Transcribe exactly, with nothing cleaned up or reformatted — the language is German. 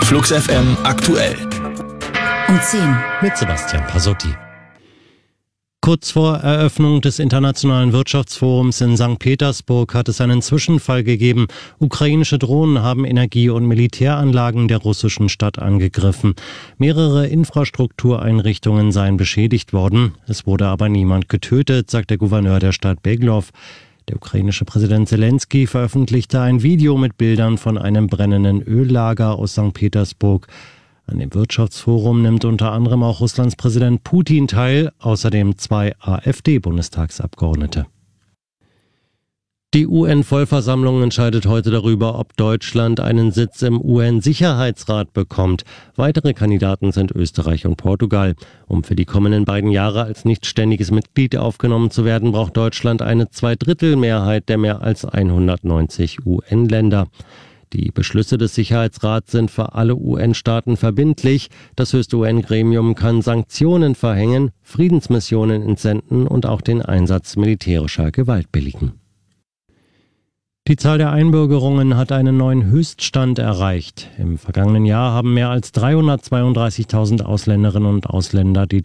Flux F M aktuell. Um zehn. Mit Sebastian Pasotti. Kurz vor Eröffnung des Internationalen Wirtschaftsforums in Sankt Petersburg hat es einen Zwischenfall gegeben. Ukrainische Drohnen haben Energie- und Militäranlagen der russischen Stadt angegriffen. Mehrere Infrastruktureinrichtungen seien beschädigt worden. Es wurde aber niemand getötet, sagt der Gouverneur der Stadt Beglov. Der ukrainische Präsident Zelensky veröffentlichte ein Video mit Bildern von einem brennenden Öllager aus Sankt Petersburg. An dem Wirtschaftsforum nimmt unter anderem auch Russlands Präsident Putin teil, außerdem zwei AfD-Bundestagsabgeordnete. Die U N-Vollversammlung entscheidet heute darüber, ob Deutschland einen Sitz im U N-Sicherheitsrat bekommt. Weitere Kandidaten sind Österreich und Portugal. Um für die kommenden beiden Jahre als nicht ständiges Mitglied aufgenommen zu werden, braucht Deutschland eine Zweidrittelmehrheit der mehr als hundertneunzig U N-Länder. Die Beschlüsse des Sicherheitsrats sind für alle U N-Staaten verbindlich. Das höchste U N-Gremium kann Sanktionen verhängen, Friedensmissionen entsenden und auch den Einsatz militärischer Gewalt billigen. Die Zahl der Einbürgerungen hat einen neuen Höchststand erreicht. Im vergangenen Jahr haben mehr als dreihundertzweiunddreißigtausend Ausländerinnen und Ausländer die